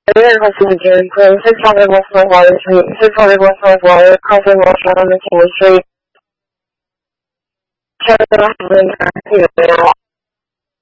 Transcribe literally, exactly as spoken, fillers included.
Area requesting the Jerry Quinn, six hundred West North Water Street, six hundred West North Water, crossing Washington on McKinley Street. Check the last lane,